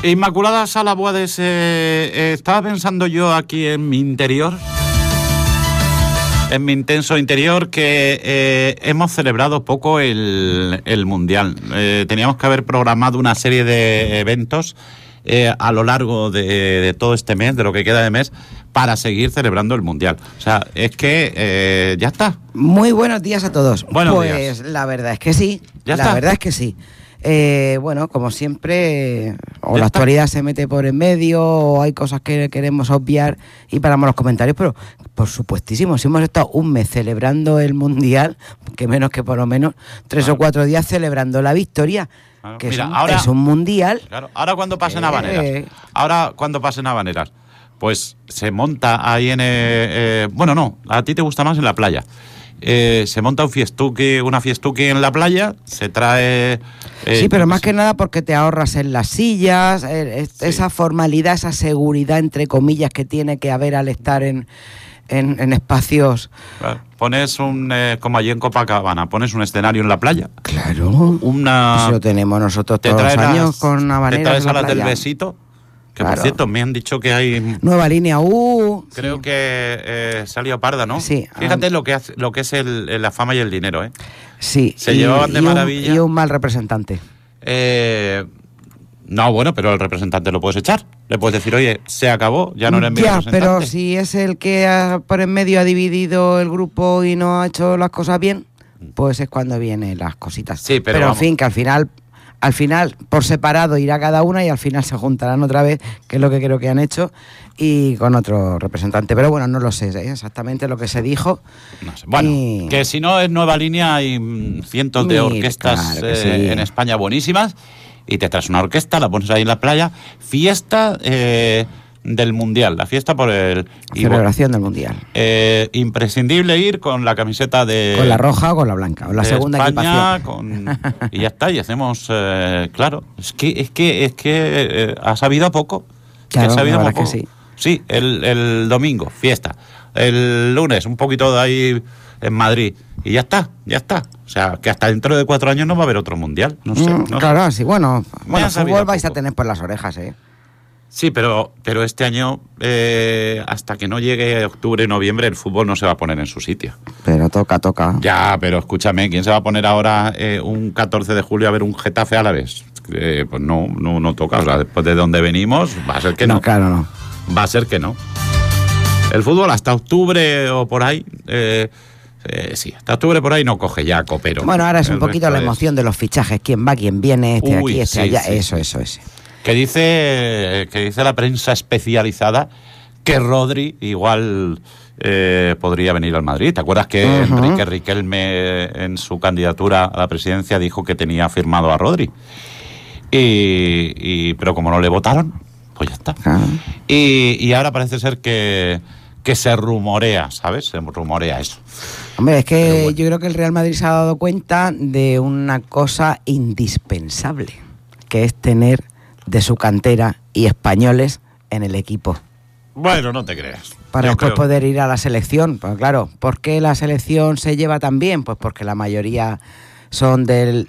Inmaculada Sala Boades, estaba pensando yo aquí en mi interior, en mi intenso interior, que hemos celebrado poco el Mundial. Teníamos que haber programado una serie de eventos a lo largo de todo este mes, de lo que queda de mes, para seguir celebrando el Mundial. O sea, es que ya está. Muy buenos días a todos. Buenos pues días. La verdad es que sí. Ya la está. verdad es que sí. Bueno, como siempre, o Ya la está. actualidad se mete por en medio, o hay cosas que queremos obviar y paramos los comentarios, pero por supuestísimo, si hemos estado un mes celebrando el Mundial, que menos que por lo menos 3 o 4 días celebrando la victoria, Claro. que Mira, es, ahora- es un Mundial. Claro, ahora cuando pasen habaneras, pues se monta ahí en... bueno, no, a ti te gusta más en la playa. Se monta una fiestuki en la playa, se trae... Sí, pero más que nada porque te ahorras en las sillas, esa formalidad, esa seguridad, entre comillas, que tiene que haber al estar en espacios... Claro, pones como allí en Copacabana, pones un escenario en la playa. Claro. Eso lo tenemos nosotros te todos los traes años con habaneras te traes en a la las del playa. besito, que Claro. por cierto me han dicho que hay... Nueva línea Creo sí. que salió parda, ¿no? Sí. Fíjate lo que es la fama y el dinero, ¿eh? Sí. Se llevaban de maravilla. Y un mal representante. No, bueno, pero el representante lo puedes echar. Le puedes decir, oye, se acabó, ya no eres mi Ya, representante. pero si es el que por en medio ha dividido el grupo y no ha hecho las cosas bien, pues es cuando vienen las cositas. Sí, pero en vamos. fin, que al final por separado irá cada una y al final se juntarán otra vez, que es lo que creo que han hecho, y con otro representante. Pero bueno, no lo sé exactamente lo que se dijo. No sé. Bueno, Y- que si no es Nueva Línea, hay cientos de Mira, orquestas claro que sí. en España buenísimas, y te traes una orquesta, la pones ahí en la playa, fiesta del Mundial, la fiesta por el... Celebración del Mundial. Imprescindible ir con la camiseta de... Con la roja o con la blanca, o la de segunda España, equipación. y ya está, y hacemos... claro, es que ha sabido poco. Claro, ha sabido la verdad poco. es que sí. Sí, el domingo, fiesta. El lunes, un poquito de ahí en Madrid. Y ya está. O sea, que hasta dentro de 4 años no va a haber otro Mundial. No sé. No sé. Claro, sí, bueno, ha sabido fútbol vais a poco. tener por las orejas, ¿eh? Sí, pero este año, hasta que no llegue octubre, noviembre, el fútbol no se va a poner en su sitio. Pero toca. Ya, pero escúchame, ¿quién se va a poner ahora un 14 de julio a ver un Getafe Alavés? Pues no toca. O sea, después de donde venimos, va a ser que no. Claro, no. Va a ser que no. El fútbol hasta octubre o por ahí, sí, hasta octubre por ahí no coge ya copero. Bueno, ahora es un El poquito resto la es- emoción de los fichajes, quién va, quién viene, Uy, aquí, sí, allá, sí, eso. Que dice la prensa especializada que Rodri igual podría venir al Madrid. ¿Te acuerdas que Ujú. Enrique Riquelme en su candidatura a la presidencia dijo que tenía firmado a Rodri? Pero como no le votaron, pues ya está. Claro. Y ahora parece ser que se rumorea, ¿sabes? Se rumorea eso. Hombre, es que Pero bueno. yo creo que el Real Madrid se ha dado cuenta de una cosa indispensable, que es tener de su cantera y españoles en el equipo. Bueno, no te creas. Para Yo después creo- poder ir a la selección. Pues claro, ¿por qué la selección se lleva tan bien? Pues porque la mayoría son de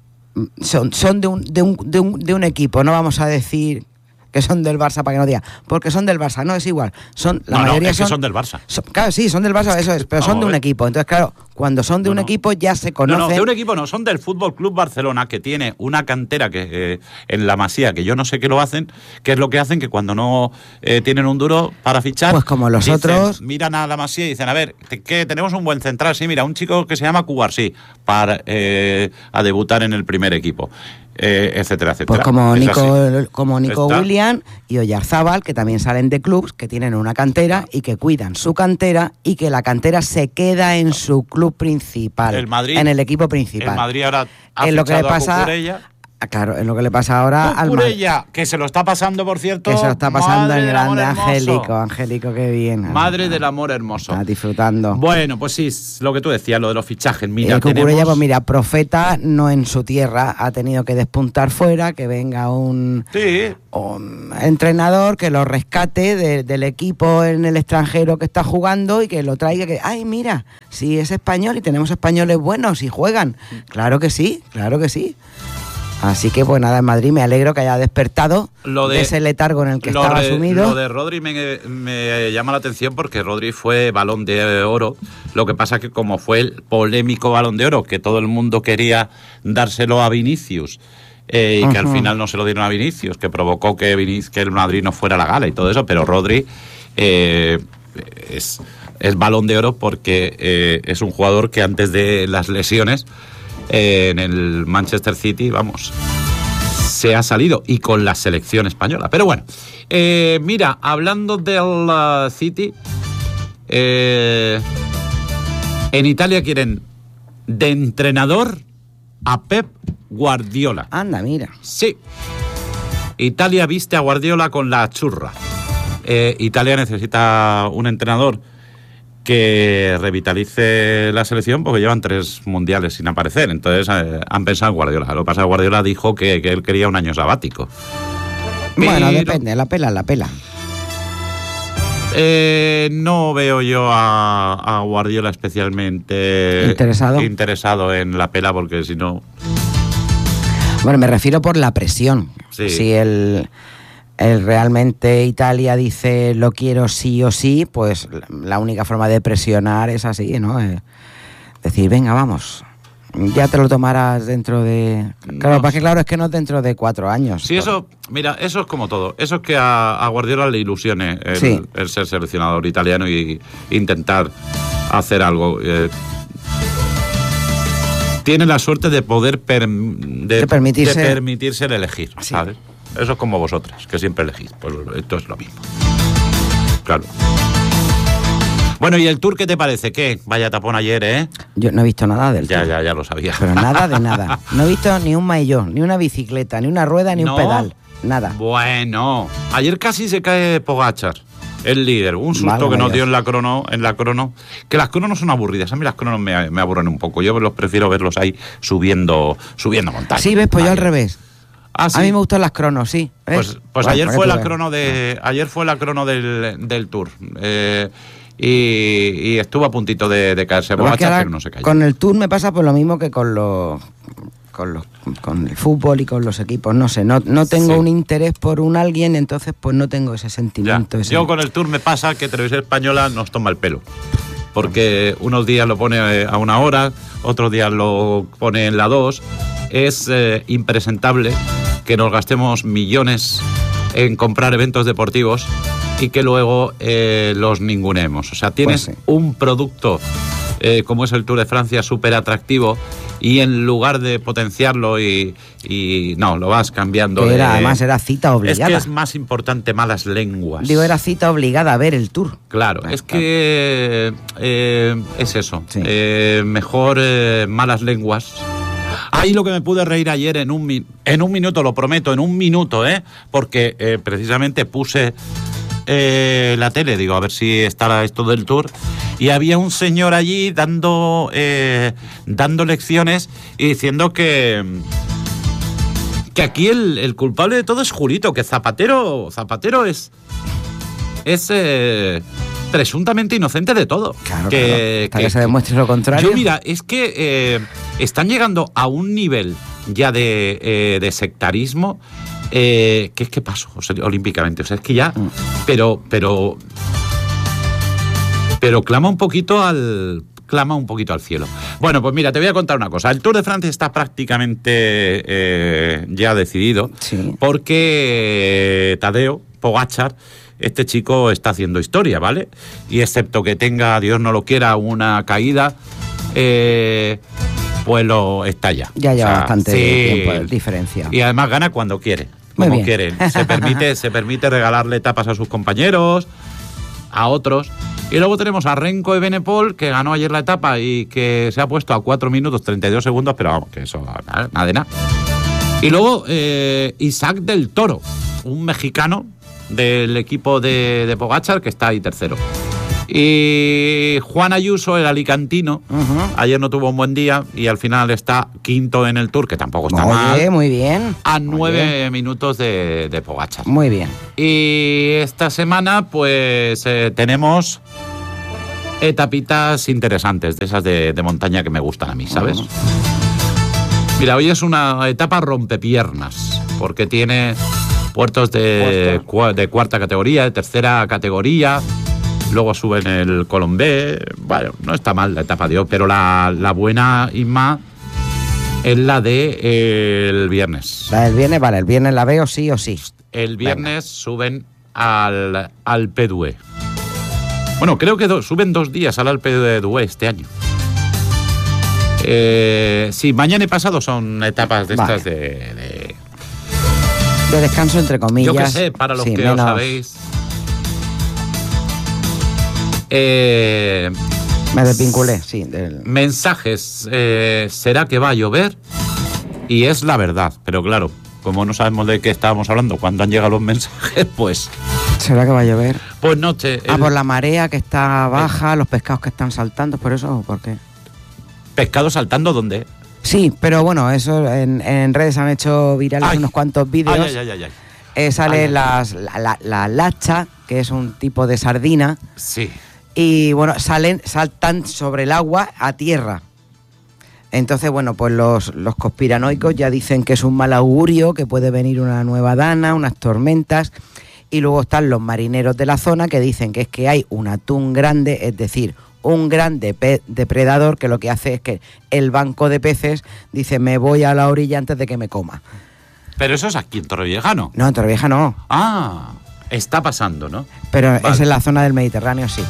un equipo. No vamos a decir que son del Barça para que no diga, porque son del Barça. No, es igual. La mayoría es que son del Barça. Claro, sí, son del Barça, eso es, pero son Vamos de a un ver. equipo. Entonces, claro, cuando son de un No. equipo ya se No, conocen. de un equipo no, son del Fútbol Club Barcelona, que tiene una cantera que en la Masía, que yo no sé qué lo hacen, que es lo que hacen que cuando no tienen un duro para fichar, Pues como los otros- miran a la Masía y dicen, a ver, que tenemos un buen central, sí, mira, un chico que se llama Cubarsí, para a debutar en el primer equipo, etcétera, etcétera. Pues como Es Nico Está- William y Oyarzábal, que también salen de clubs, que tienen una cantera y que cuidan su cantera y que la cantera se queda en su club principal, El Madrid- en el equipo principal. El Madrid ahora ha Es lo que le fichado a pasa- Cucurella. Claro, es lo que le pasa ahora al Madrid. Cucurella, que se lo está pasando, por cierto. Que se lo está pasando Madre en del amor grande, hermoso. Angélico, qué bien. Madre del amor hermoso. Está disfrutando. Bueno, pues sí, es lo que tú decías, lo de los fichajes. Mira, Cucurella, tenemos... pues mira, profeta no en su tierra, ha tenido que despuntar fuera, que venga un Sí, entrenador que lo rescate del equipo en el extranjero que está jugando y que lo traiga, que, ay, mira, si es español y tenemos españoles buenos y juegan. Claro que sí, claro que sí. Así que pues nada, en Madrid me alegro que haya despertado de ese letargo en el que estaba sumido. Lo de Rodri me llama la atención porque Rodri fue Balón de Oro. Lo que pasa que como fue el polémico Balón de Oro, que todo el mundo quería dárselo a Vinicius, y que al final no se lo dieron a Vinicius, que provocó que el Madrid no fuera a la gala y todo eso, pero Rodri es Balón de Oro porque es un jugador que antes de las lesiones en el Manchester City, vamos, se ha salido, y con la selección española. Pero bueno, mira, hablando del City, en Italia quieren de entrenador a Pep Guardiola. Anda, mira. Sí. Italia viste a Guardiola con la churra. Italia necesita un entrenador que revitalice la selección porque llevan 3 mundiales sin aparecer. Entonces han pensado en Guardiola. Lo que pasa es que Guardiola dijo que él quería un año sabático. Bueno, depende, la pela. No veo yo a Guardiola especialmente interesado en la pela, porque si no... Bueno, me refiero por la presión. Sí. Si el realmente Italia dice lo quiero sí o sí, pues la única forma de presionar es así, ¿no? Decir, venga, vamos, ya te lo tomarás dentro de... Claro, es que no es dentro de 4 años. Sí, eso, mira, eso es como todo. Eso es que a Guardiola le ilusione el ser seleccionador italiano y intentar hacer algo. Tiene la suerte de poder permitirse el elegir, sí. ¿sabes? Eso es como vosotras, que siempre elegís. Pues esto es lo mismo. Claro. Bueno, ¿y el Tour qué te parece? ¿Qué? Vaya tapón ayer, ¿eh? Yo no he visto nada del Tour. Ya lo sabía. Pero nada de nada. No he visto ni un maillot, ni una bicicleta, ni una rueda, ni un pedal. Nada. Bueno, ayer casi se cae Pogačar, el líder. Un susto que nos dio en la crono. Que las cronos son aburridas. A mí las cronos me aburren un poco. Yo los prefiero verlos ahí subiendo montañas. Sí, ves, pues yo al revés. Ah, ¿sí? A mí me gustan las cronos, sí. Pues bueno, ayer fue la crono del Tour. Y estuvo a puntito de caerse Pogačar, pero no se cayó. Con el Tour me pasa por lo mismo que con el fútbol y con los equipos. No sé, no tengo un interés por alguien, entonces pues no tengo ese sentimiento. Yo con el Tour me pasa que Televisión Española nos toma el pelo. Porque unos días lo pone a 1 hora, otros días lo pone en la 2. Es impresentable que nos gastemos millones en comprar eventos deportivos y que luego los ningunemos. O sea, tienes un producto como es el Tour de Francia súper atractivo, y en lugar de potenciarlo y no, lo vas cambiando. Además era cita obligada. Es que es más importante malas lenguas. Digo, era cita obligada a ver el Tour. Claro, es que es eso. Sí. Mejor malas lenguas. Ahí lo que me pude reír ayer en un minuto, lo prometo, en un minuto, porque precisamente puse la tele, digo, a ver si está esto del Tour, y había un señor allí dando lecciones y diciendo que aquí el culpable de todo es Julito, que Zapatero es presuntamente inocente de todo. Claro, hasta que se demuestre lo contrario. Yo, mira, es que están llegando a un nivel ya de sectarismo que es que paso olímpicamente. O sea, es que ya... Pero clama un poquito al cielo. Bueno, pues mira, te voy a contar una cosa. El Tour de Francia está prácticamente ya decidido, sí, porque Tadeo Pogačar, este chico está haciendo historia, ¿vale? Y excepto que tenga, Dios no lo quiera, una caída, pues lo está ya. Ya lleva bastante tiempo de diferencia. Y además gana cuando quiere, como quiere. Se permite regalarle etapas a sus compañeros, a otros. Y luego tenemos a Renko Evenepoel, que ganó ayer la etapa y que se ha puesto a 4 minutos 32 segundos, pero vamos, que eso nada de nada. Y luego Isaac del Toro, un mexicano del equipo de Pogačar, que está ahí tercero. Y Juan Ayuso, el alicantino, ayer no tuvo un buen día y al final está quinto en el Tour, que tampoco está mal. Muy bien. A 9 minutos de Pogačar. Muy bien. Y esta semana, pues, tenemos etapitas interesantes, de esas de montaña que me gustan a mí, ¿sabes? Mira, hoy es una etapa rompepiernas, porque tiene puertos de cuarta categoría, de tercera categoría, luego suben el Colombé. Bueno, no está mal la etapa de hoy, pero la buena, Isma, es la de el viernes. La del viernes, vale, el viernes la veo sí o sí. El viernes suben al Alpe d'Huez. Bueno, creo que suben 2 días al Alpe d'Huez este año. Sí, mañana y pasado son etapas de estas de descanso, entre comillas. Yo qué sé, para los que menos... os sabéis. Me desvinculé, sí. Mensajes, ¿será que va a llover? Y es la verdad, pero claro, como no sabemos de qué estábamos hablando cuando han llegado los mensajes, pues... ¿Será que va a llover? Pues no te... por la marea que está baja, los pescados que están saltando, ¿por eso o por qué? ¿Pescados saltando dónde? Sí, pero bueno, eso en redes han hecho virales unos cuantos vídeos. Sale la lacha, que es un tipo de sardina. Sí. Y bueno, saltan sobre el agua a tierra. Entonces, bueno, pues los conspiranoicos ya dicen que es un mal augurio, que puede venir una nueva dana, unas tormentas. Y luego están los marineros de la zona que dicen que es que hay un atún grande, es decir, un gran depredador que lo que hace es que el banco de peces dice me voy a la orilla antes de que me coma. Pero eso es aquí en Torrevieja, ¿no? No, en Torrevieja no. Ah, está pasando, ¿no? Pero vale. Es en la zona del Mediterráneo, sí.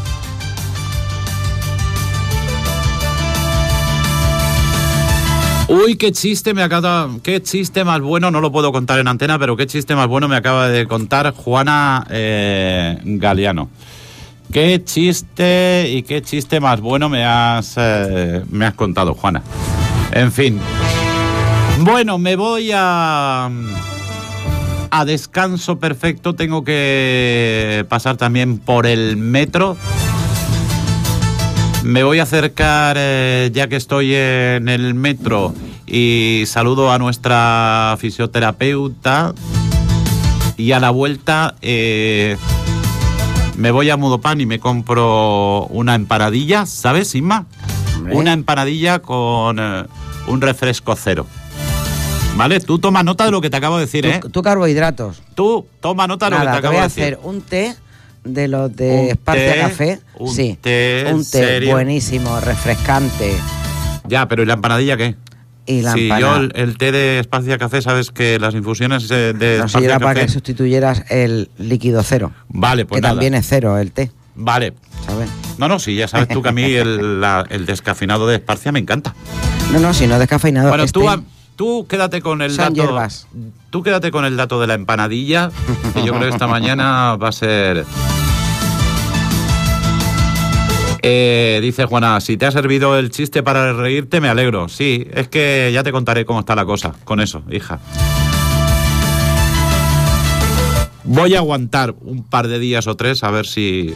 Uy, qué chiste qué chiste más bueno, no lo puedo contar en antena, pero qué chiste más bueno me acaba de contar Juana Galeano. Qué chiste más bueno me has contado, Juana. En fin. Bueno, me voy a descanso perfecto. Tengo que pasar también por el metro. Me voy a acercar, ya que estoy en el metro, y saludo a nuestra fisioterapeuta. Y a la vuelta... me voy a Mudopan y me compro una empanadilla, ¿sabes, Isma? ¿Hombre? Una empanadilla con un refresco cero. ¿Vale? Tú toma nota de lo que te acabo de decir, ¿eh? Tú carbohidratos. Tú toma nota de lo que te acabo de decir. Voy a hacer un té de los de Esparcia Café. Un té ¿serio? Buenísimo, refrescante. Ya, pero ¿y la empanadilla qué? Y la yo el té de Esparcia Café, sabes que las infusiones de Esparcia era Café... para que sustituyeras el líquido cero. Vale, pues que nada. También es cero el té. Vale. ¿Sabes? No, sí, ya sabes tú que a mí el descafeinado de Esparcia me encanta. No, si no descafeinado. Bueno, tú quédate con el dato. Hierbas. Tú quédate con el dato de la empanadilla, que yo creo que esta mañana va a ser... dice Juana, si te ha servido el chiste para reírte, me alegro. Sí, es que ya te contaré cómo está la cosa con eso, hija. Voy a aguantar un par de días o 3 a ver si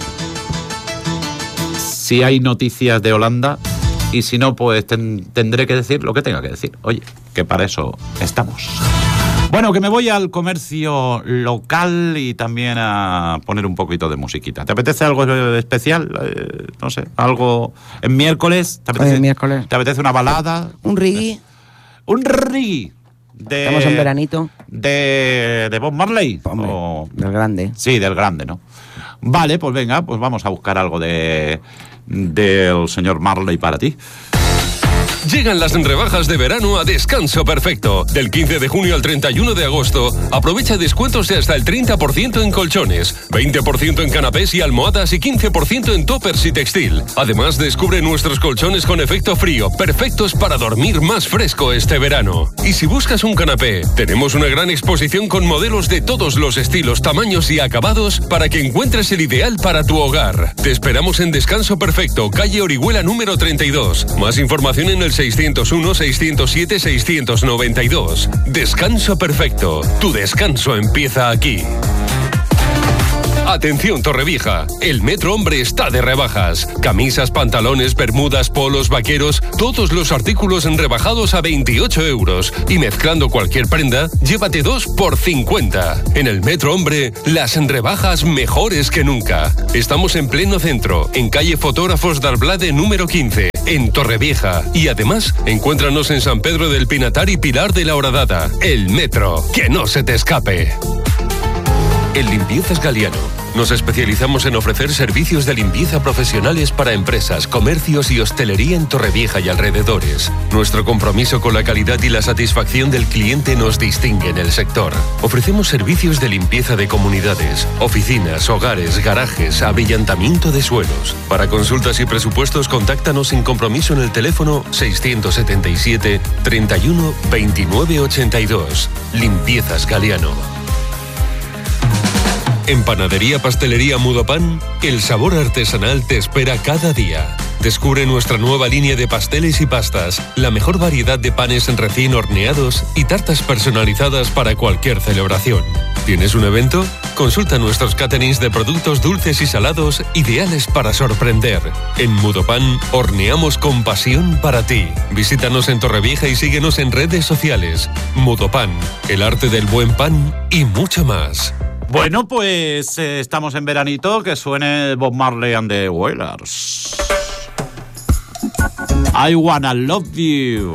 hay noticias de Holanda, y si no, pues tendré que decir lo que tenga que decir. Oye, que para eso estamos. Bueno, que me voy al comercio local y también a poner un poquito de musiquita. ¿Te apetece algo especial? No sé, algo... ¿En miércoles? ¿Te apetece una balada? ¿Un reggae? ¿Un reggae? Estamos en veranito. ¿De Bob Marley? Hombre, del grande. Sí, del grande, ¿no? Vale, pues venga, pues vamos a buscar algo del señor Marley para ti. Llegan las rebajas de verano a Descanso Perfecto. Del 15 de junio al 31 de agosto, aprovecha descuentos de hasta el 30% en colchones, 20% en canapés y almohadas y 15% en toppers y textil. Además, descubre nuestros colchones con efecto frío, perfectos para dormir más fresco este verano. Y si buscas un canapé, tenemos una gran exposición con modelos de todos los estilos, tamaños y acabados para que encuentres el ideal para tu hogar. Te esperamos en Descanso Perfecto, calle Orihuela número 32. Más información en el 601-607-692. Descanso Perfecto. Tu descanso empieza aquí. Atención Torrevieja, el Metro Hombre está de rebajas. Camisas, pantalones, bermudas, polos, vaqueros, todos los artículos rebajados a 28 euros. Y mezclando cualquier prenda, llévate 2 por 50. En el Metro Hombre, las rebajas mejores que nunca. Estamos en pleno centro, en calle Fotógrafos d'Arblade número 15, en Torrevieja. Y además, encuéntranos en San Pedro del Pinatar y Pilar de la Horadada. El Metro, que no se te escape. En Limpiezas Galiano, nos especializamos en ofrecer servicios de limpieza profesionales para empresas, comercios y hostelería en Torrevieja y alrededores. Nuestro compromiso con la calidad y la satisfacción del cliente nos distingue en el sector. Ofrecemos servicios de limpieza de comunidades, oficinas, hogares, garajes, abrillantamiento de suelos. Para consultas y presupuestos, contáctanos sin compromiso en el teléfono 677 31 29 82. Limpiezas Galiano. En Panadería Pastelería Mudopan, el sabor artesanal te espera cada día. Descubre nuestra nueva línea de pasteles y pastas, la mejor variedad de panes recién horneados y tartas personalizadas para cualquier celebración. ¿Tienes un evento? Consulta nuestros caterings de productos dulces y salados ideales para sorprender. En Mudopan, horneamos con pasión para ti. Visítanos en Torrevieja y síguenos en redes sociales. Mudopan, el arte del buen pan y mucho más. Bueno, pues estamos en veranito, que suene Bob Marley and the Wailers. I wanna love you.